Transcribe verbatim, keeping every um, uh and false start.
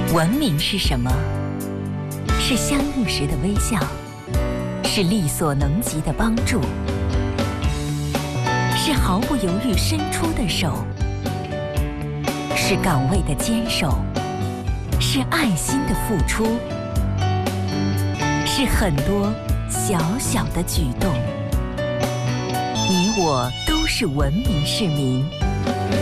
文明是什么？是相遇时的微笑，是力所能及的帮助，是毫不犹豫伸出的手，是岗位的坚守，是爱心的付出，是很多小小的举动。你我都是文明市民。